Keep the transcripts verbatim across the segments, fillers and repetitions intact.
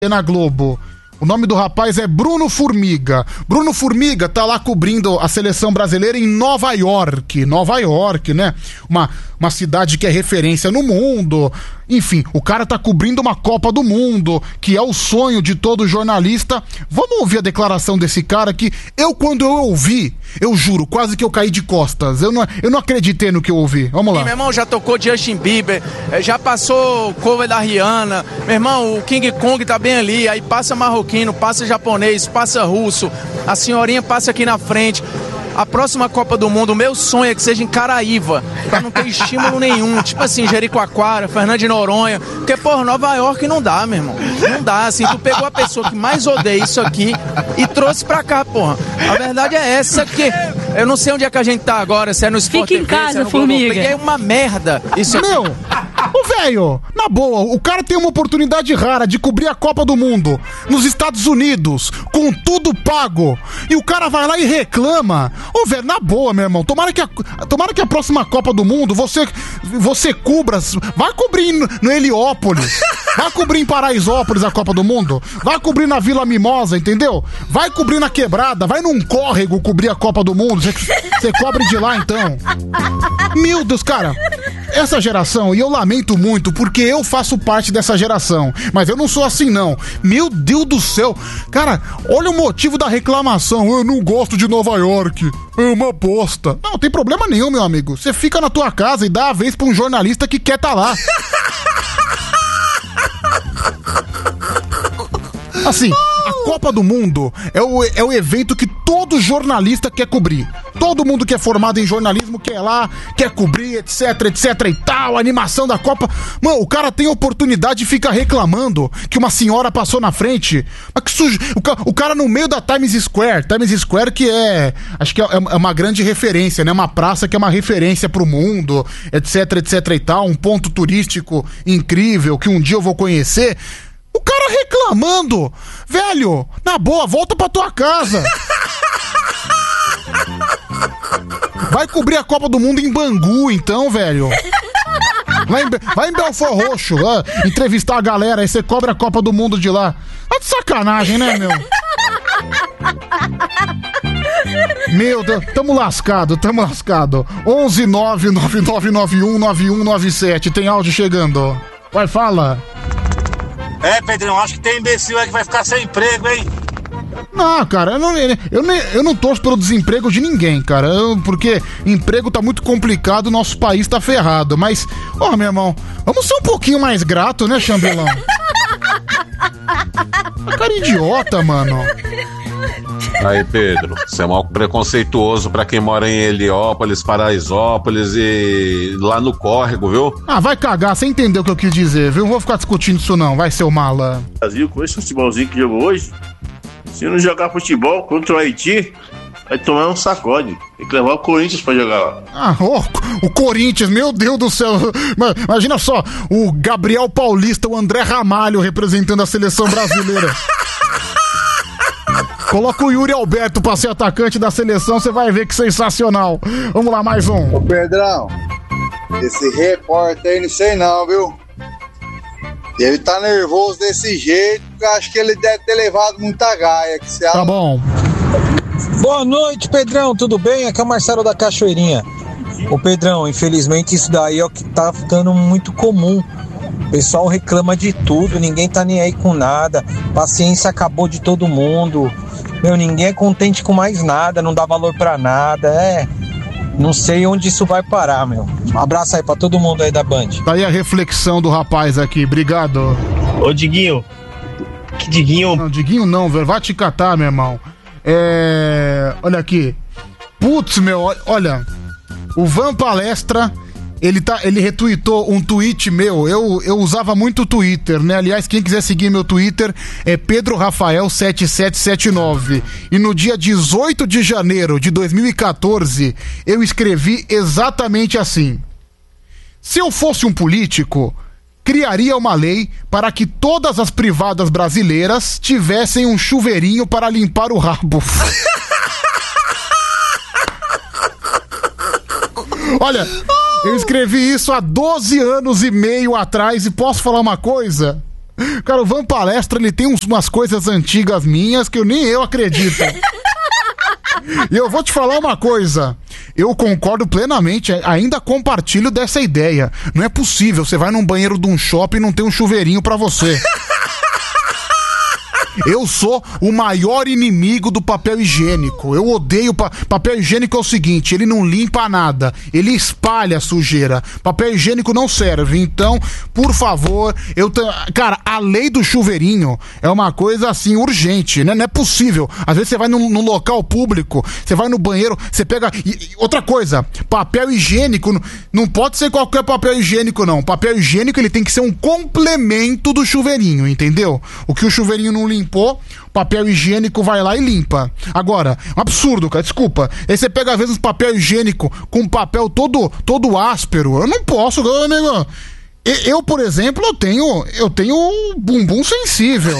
na Globo. O nome do rapaz é Bruno Formiga. Bruno Formiga tá lá cobrindo a seleção brasileira em Nova York. Nova York, né? Uma, uma cidade que é referência no mundo. Enfim, o cara tá cobrindo uma Copa do Mundo, que é o sonho de todo jornalista. Vamos ouvir a declaração desse cara que eu, quando eu ouvi, eu juro, quase que eu caí de costas. Eu não, eu não acreditei no que eu ouvi. Vamos lá. E, meu irmão, já tocou Justin Bieber, já passou cover da Rihanna. Meu irmão, o King Kong tá bem ali. Aí passa marroquino, passa japonês, passa russo. A senhorinha passa aqui na frente. A próxima Copa do Mundo, o meu sonho é que seja em Caraíva, pra não ter estímulo nenhum. Tipo assim, Jericoacoara, Fernando de Noronha. Porque, porra, Nova York não dá, meu irmão. Não dá, assim, tu pegou a pessoa que mais odeia isso aqui e trouxe pra cá, porra. A verdade é essa, que eu não sei onde é que a gente tá agora, se é no Sport Fica em T V, casa, se é no Formiga. Globoplay. É uma merda isso aqui. Meu, ô velho, na boa, o cara tem uma oportunidade rara de cobrir a Copa do Mundo nos Estados Unidos, com tudo pago, e o cara vai lá e reclama. Ô velho, na boa, meu irmão, tomara que a, tomara que a próxima Copa do Mundo você, você cubra, vai cobrir no, no Heliópolis, vai cobrir em Paraisópolis a Copa do Mundo, vai cobrir na Vila Mimosa, entendeu? Vai cobrir na Quebrada, vai num córrego cobrir a Copa do Mundo, você, você cobre de lá então. Meu Deus, cara, essa geração, e eu lamento muito, porque eu faço parte dessa geração, mas eu não sou assim não. Meu Deus do céu, cara, olha o motivo da reclamação. Eu não gosto de Nova York, é uma bosta. Não, tem problema nenhum, meu amigo. Você fica na tua casa e dá a vez pra um jornalista que quer tá lá. Assim, a Copa do Mundo é o, é o evento que todo jornalista quer cobrir. Todo mundo que é formado em jornalismo quer ir lá, quer cobrir, etc, etc e tal, a animação da Copa. Mano, o cara tem a oportunidade e fica reclamando que uma senhora passou na frente. Mas que sujo. O, ca, o cara no meio da Times Square, Times Square que é, acho que é, é uma grande referência, né? Uma praça que é uma referência pro mundo, etc, etc e tal, um ponto turístico incrível que um dia eu vou conhecer. O cara reclamando. Velho, na boa, volta pra tua casa. Vai cobrir a Copa do Mundo em Bangu, então, velho. Vai em, vai em Belfort Roxo, lá, entrevistar a galera, aí você cobre a Copa do Mundo de lá. Tá de sacanagem, né, meu? Meu Deus, tamo lascado, tamo lascado. onze nove nove nove nove um nove um nove sete, tem áudio chegando. Vai, fala. É, Pedrão, acho que tem imbecil aí que vai ficar sem emprego, hein? Não, cara, eu não, eu, não, eu não torço pelo desemprego de ninguém, cara, eu, porque emprego tá muito complicado, o nosso país tá ferrado, mas, ó, meu irmão, vamos ser um pouquinho mais grato, né, Chambelão? Cara idiota, mano. Aí, Pedro, você é mal preconceituoso pra quem mora em Heliópolis, Paraisópolis e lá no córrego, viu? Ah, vai cagar, você entendeu o que eu quis dizer, viu? Não vou ficar discutindo isso não, vai ser o mala. Brasil, com esse futebolzinho que jogou hoje, se não jogar futebol contra o Haiti, vai tomar um sacode. Tem que levar o Corinthians pra jogar lá. Ah, oh, o Corinthians, meu Deus do céu. Imagina só, o Gabriel Paulista, o André Ramalho representando a seleção brasileira. Coloca o Yuri Alberto pra ser atacante da seleção, você vai ver que sensacional. Vamos lá, mais um. Ô Pedrão, esse repórter aí não sei não, viu? Ele tá nervoso desse jeito, porque eu acho que ele deve ter levado muita gaia. Que você tá acha... bom. Boa noite, Pedrão, tudo bem? Aqui é o Marcelo da Cachoeirinha. Ô Pedrão, infelizmente isso daí é o que tá ficando muito comum. O pessoal reclama de tudo, ninguém tá nem aí com nada. Paciência acabou de todo mundo. Meu, ninguém é contente com mais nada, não dá valor pra nada, é... Não sei onde isso vai parar, meu. Um abraço aí pra todo mundo aí da Band. Tá aí a reflexão do rapaz aqui, obrigado. Ô, Diguinho. Que Diguinho? Não, Diguinho não, velho, vai te catar, meu irmão. É... Olha aqui. Putz, meu, olha... O Van Palestra... Ele, tá, ele retweetou um tweet meu. Eu, eu usava muito o Twitter, né? Aliás, quem quiser seguir meu Twitter é Pedro Rafael sete sete sete nove. E no dia dezoito de janeiro de dois mil e catorze, eu escrevi exatamente assim: se eu fosse um político, criaria uma lei para que todas as privadas brasileiras tivessem um chuveirinho para limpar o rabo. Olha... Eu escrevi isso há doze anos e meio atrás e posso falar uma coisa? Cara, o Van Palestra, ele tem uns, umas coisas antigas minhas que eu nem eu acredito. E eu vou te falar uma coisa, eu concordo plenamente, ainda compartilho dessa ideia. Não é possível, você vai num banheiro de um shopping e não tem um chuveirinho pra você. Eu sou o maior inimigo do papel higiênico. Eu odeio pa- papel higiênico. É o seguinte, ele não limpa nada, ele espalha a sujeira. Papel higiênico não serve. Então, por favor, eu t- cara, a lei do chuveirinho é uma coisa assim urgente, né? Não é possível. Às vezes você vai num, num local público, você vai no banheiro, você pega e, e outra coisa, papel higiênico não, não pode ser qualquer papel higiênico, não. Papel higiênico, ele tem que ser um complemento do chuveirinho, entendeu? O que o chuveirinho não limpa, limpou, papel higiênico vai lá e limpa. Agora, um absurdo, cara, desculpa. Aí você pega às vezes papel higiênico com papel todo, todo áspero. Eu não posso, amigo. Eu, por exemplo, eu tenho, eu tenho bumbum sensível.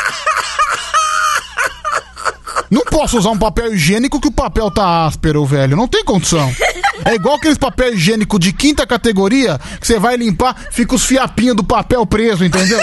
Não posso usar um papel higiênico que o papel tá áspero, velho. Não tem condição. É igual aqueles papel higiênico de quinta categoria que você vai limpar, fica os fiapinhos do papel preso, entendeu?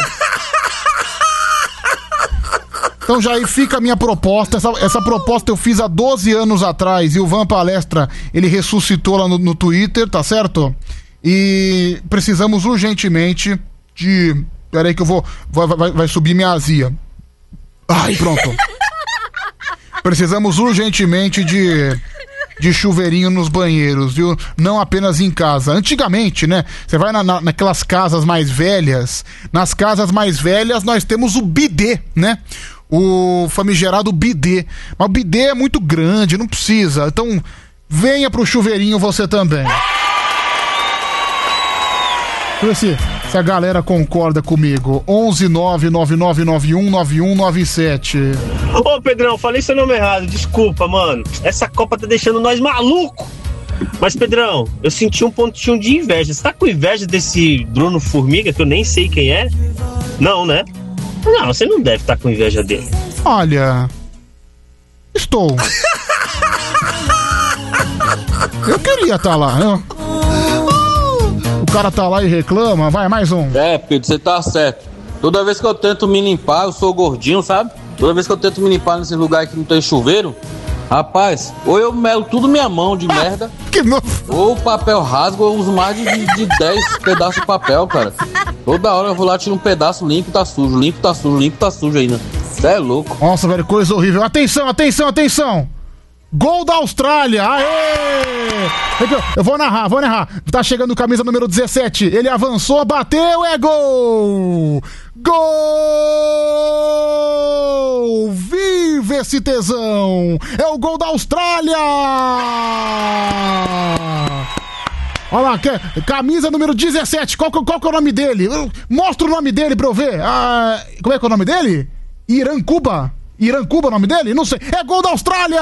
Então já aí fica a minha proposta, essa, essa proposta eu fiz há doze anos atrás e o Van Palestra, ele ressuscitou lá no, no Twitter, tá certo? E precisamos urgentemente de... Peraí que eu vou... Vai, vai, vai subir minha azia. Ai, pronto. Precisamos urgentemente de... de chuveirinho nos banheiros, viu? Não apenas em casa. Antigamente, né? Você vai na, na, naquelas casas mais velhas. Nas casas mais velhas nós temos o bidê, né? O famigerado bidê. Mas o bidê é muito grande, não precisa. Então, venha pro chuveirinho você também. Deixa eu ver se, se a galera concorda comigo. onze nove nove nove nove um nove um nove sete. Ô, Pedrão, falei seu nome errado. Desculpa, mano. Essa Copa tá deixando nós malucos. Mas, Pedrão, eu senti um pontinho de inveja. Você tá com inveja desse Bruno Formiga, que eu nem sei quem é? Não, né? Não, você não deve estar com inveja dele. Olha... Estou. Eu queria estar lá, né? O cara tá lá e reclama, vai, mais um. É, Pedro, você tá certo. Toda vez que eu tento me limpar, eu sou gordinho, sabe? Toda vez que eu tento me limpar nesse lugar que não tem chuveiro, rapaz, ou eu melo tudo minha mão de merda, que novo. Ou o papel rasga, ou eu uso mais de, de dez pedaços de papel, cara. Toda hora eu vou lá, tiro um pedaço, limpo, tá sujo, limpo, tá sujo, limpo, tá sujo ainda. Cê é louco. Nossa, velho, coisa horrível. Atenção, atenção, atenção. Gol da Austrália, aê! Eu vou narrar, vou narrar. Tá chegando camisa número dezessete. Ele avançou, bateu, é gol! Gol! Viva esse tesão! É o gol da Austrália! Olha lá, camisa número dezessete. Qual, qual que é o nome dele? Mostra o nome dele pra eu ver. Ah, como é que é o nome dele? Irancuba. Irancuba é o nome dele? Não sei. É gol da Austrália!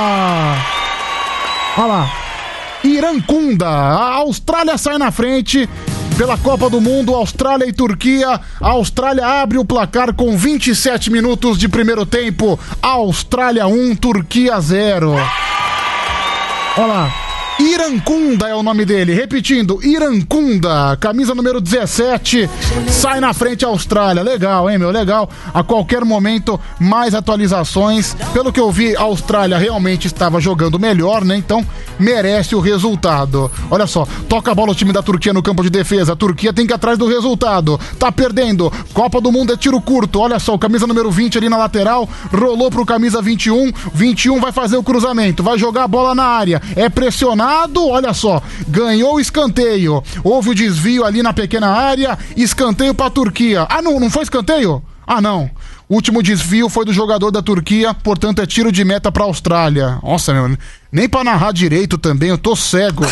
Olha lá. Irancunda. A Austrália sai na frente pela Copa do Mundo. Austrália e Turquia. A Austrália abre o placar com vinte e sete minutos de primeiro tempo. Austrália um, Turquia zero. Olha lá. Irancunda é o nome dele. Repetindo, Irancunda, camisa número dezessete, sai na frente a Austrália. Legal, hein, meu? Legal. A qualquer momento, mais atualizações. Pelo que eu vi, a Austrália realmente estava jogando melhor, né? Então, merece o resultado. Olha só, toca a bola o time da Turquia no campo de defesa. A Turquia tem que ir atrás do resultado. Tá perdendo. Copa do Mundo é tiro curto. Olha só, o camisa número vinte ali na lateral, rolou pro camisa vinte e um. vinte e um vai fazer o cruzamento, vai jogar a bola na área. É pressionado. Olha só, ganhou o escanteio. Houve o desvio ali na pequena área. Escanteio pra Turquia. Ah, não, não foi escanteio? Ah, não. O último desvio foi do jogador da Turquia, portanto é tiro de meta pra Austrália. Nossa, meu, nem pra narrar direito também, eu tô cego.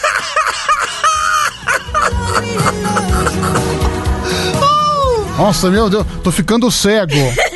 Nossa, meu Deus, tô ficando cego.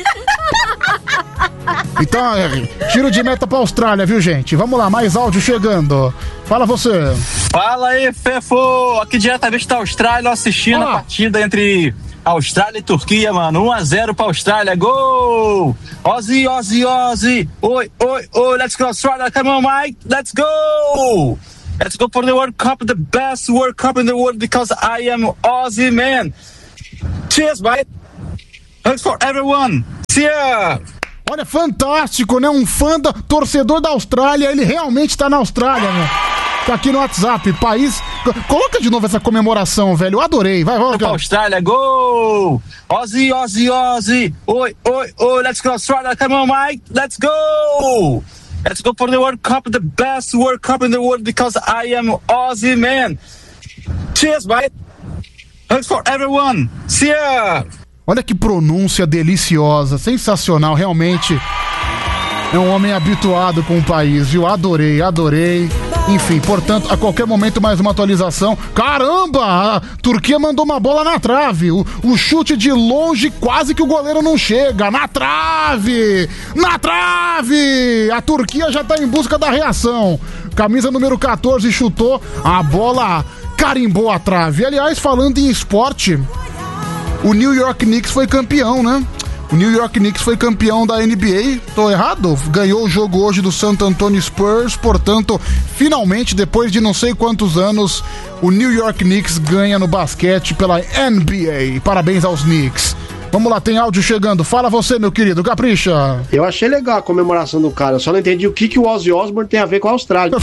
Então, é, tiro de meta pra Austrália, viu, gente? Vamos lá, mais áudio chegando. Fala você. Fala aí, Fefo. Aqui diretamente da Austrália, assistindo ah. a partida entre Austrália e Turquia, mano. um a zero pra Austrália. Gol! Ozzy, Ozzy, Ozzy. Oi, oi, oi. Let's go, Australia. Come on, Mike. Let's go. Let's go for the World Cup, the best World Cup in the world, because I am Ozzy, man. Cheers, mate. Thanks for everyone. See ya. Olha, fantástico, né? Um fã, da, torcedor da Austrália, ele realmente tá na Austrália, né? Tá aqui no WhatsApp, país... Coloca de novo essa comemoração, velho, eu adorei, vai, vai. Pra Austrália, gol! Ozzy, Ozzy, Ozzy! Oi, oi, oi, let's go Australia, come on, Mike, let's go! Let's go for the World Cup, the best World Cup in the world, because I am Ozzy, man! Cheers, mate! Thanks for everyone! See ya! Olha que pronúncia deliciosa, sensacional, realmente é um homem habituado com o país, viu? Adorei, adorei. Enfim, portanto, a qualquer momento mais uma atualização. Caramba, a Turquia mandou uma bola na trave, o, o chute de longe quase que o goleiro não chega, na trave, na trave, a Turquia já tá em busca da reação, camisa número catorze chutou, a bola carimbou a trave. Aliás, falando em esporte, o New York Knicks foi campeão, né? O New York Knicks foi campeão da N B A, tô errado? Ganhou o jogo hoje do San Antonio Spurs, portanto, finalmente, depois de não sei quantos anos, o New York Knicks ganha no basquete pela N B A. Parabéns aos Knicks. Vamos lá, tem áudio chegando. Fala você, meu querido, capricha. Eu achei legal a comemoração do cara, eu só não entendi o que, que o Ozzy Osbourne tem a ver com a Austrália.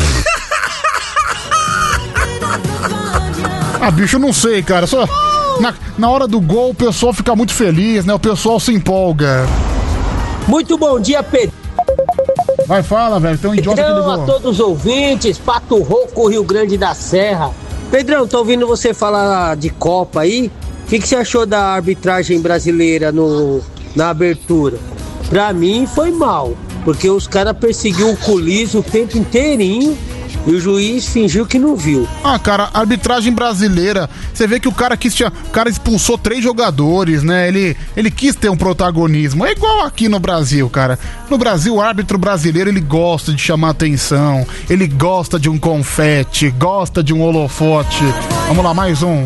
Ah, bicho, eu não sei, cara, só... Na, na hora do gol o pessoal fica muito feliz, né? O pessoal se empolga. Muito bom dia, Pedro. Vai, fala, velho. Tem um idiota que ligou. A todos os ouvintes, Pato Rouco, Rio Grande da Serra. Pedrão, tô ouvindo você falar de Copa aí. O que, que você achou da arbitragem brasileira no, na abertura? Pra mim foi mal, porque os caras perseguiu o Culiz o tempo inteirinho e o juiz fingiu que não viu. Ah, cara, a arbitragem brasileira, você vê que o cara quis, o cara expulsou três jogadores, né? Ele, ele quis ter um protagonismo. É igual aqui no Brasil, cara. No Brasil, o árbitro brasileiro, ele gosta de chamar atenção, ele gosta de um confete, gosta de um holofote. Vamos lá, mais um.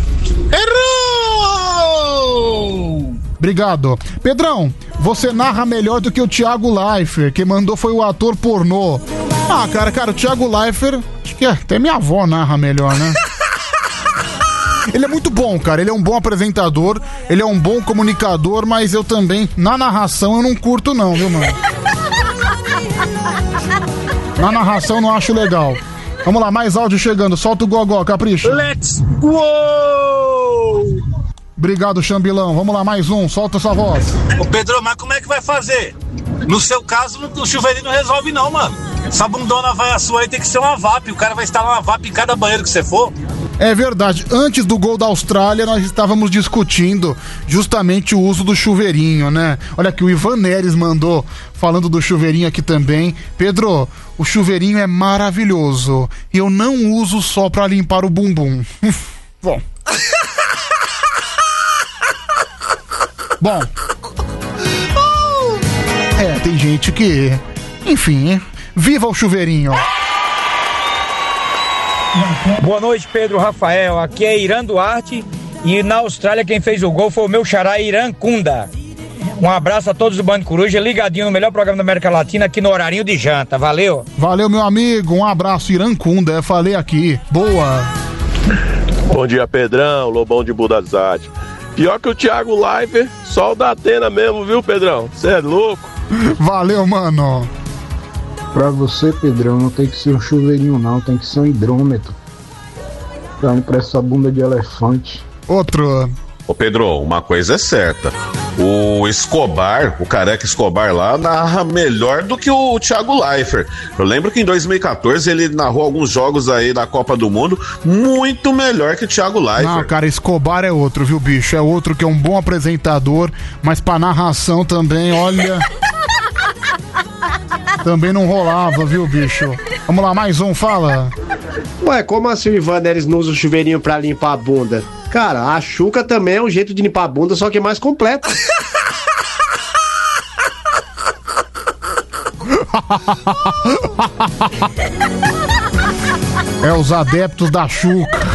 Errou! Obrigado. Pedrão, você narra melhor do que o Thiago Leifert. Quem mandou foi o ator pornô. Ah, cara, cara, o Thiago Leifert, acho que até minha avó narra melhor, né? Ele é muito bom, cara, ele é um bom apresentador, ele é um bom comunicador, mas eu também, na narração, eu não curto não, viu, mano? Na narração eu não acho legal. Vamos lá, mais áudio chegando, solta o gogó, capricha. Let's go! Obrigado, Chambilão, vamos lá, mais um, solta sua voz. Ô Pedro, mas como é que vai fazer? No seu caso, o chuveirinho não resolve não, mano. Essa bundona vai sua aí tem que ser uma V A P. O cara vai instalar uma V A P em cada banheiro que você for. É verdade, antes do gol da Austrália nós estávamos discutindo justamente o uso do chuveirinho, né? Olha que o Ivan Neres mandou falando do chuveirinho aqui também. Pedro, o chuveirinho é maravilhoso. Eu não uso só pra limpar o bumbum. Bom. Bom. É, tem gente que... Enfim, viva o chuveirinho. Boa noite, Pedro Rafael. Aqui é Irã Duarte e na Austrália quem fez o gol foi o meu xará Irã Kunda. Um abraço a todos do Bando Coruja, ligadinho no melhor programa da América Latina aqui no horarinho de janta. Valeu. Valeu, meu amigo. Um abraço, Irã Kunda. Eu falei aqui. Boa. Bom dia, Pedrão. Lobão de Budazade. Pior que o Thiago Leifert, só o da Atena mesmo, viu, Pedrão? Você é louco. Valeu, mano. Pra você, Pedrão, não tem que ser um chuveirinho não, tem que ser um hidrômetro. Pra não pra essa bunda de elefante. Outro. Ô Pedro, uma coisa é certa. O Escobar, o careca Escobar lá, narra melhor do que o Thiago Leifert. Eu lembro que em dois mil e catorze ele narrou alguns jogos aí da Copa do Mundo muito melhor que o Thiago Leifert. Não, cara, Escobar é outro, viu, bicho? É outro que é um bom apresentador, mas pra narração também, olha... Também não rolava, viu, bicho? Vamos lá, mais um, fala. Ué, como assim o Ivan Neres não usa o chuveirinho pra limpar a bunda? Cara, a Xuca também é um jeito de limpar a bunda, só que é mais completo. É os adeptos da Xuca.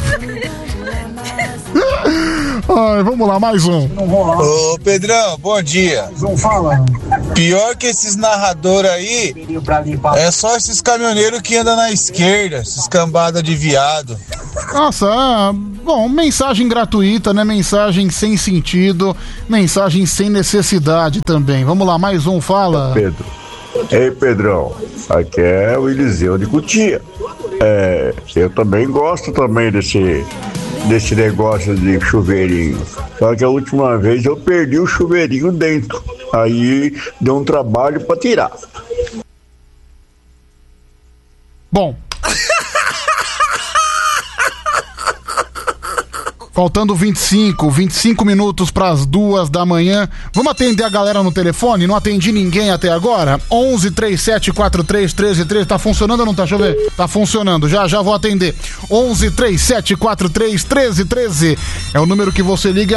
Ai, vamos lá, mais um. Ô, Pedrão, bom dia. Não fala. Pior que esses narradores aí, é só esses caminhoneiros que andam na esquerda, esses cambadas de viado. Nossa, ah, bom, mensagem gratuita, né? Mensagem sem sentido, mensagem sem necessidade também. Vamos lá, mais um, fala. Pedro. Ei, Pedrão, aqui é o Eliseu de Cutia. É, eu também gosto também desse, desse negócio de chuveirinho. Só que a última vez eu perdi o chuveirinho dentro. Aí deu um trabalho pra tirar. Bom. Faltando vinte e cinco, vinte e cinco minutos para as duas da manhã. Vamos atender a galera no telefone? Não atendi ninguém até agora? onze, trinta e sete, quarenta e três, treze, treze. Tá funcionando ou não tá? Deixa eu ver. Tá funcionando. Já, já vou atender. onze, trinta e sete, quarenta e três, treze, treze. É o número que você liga.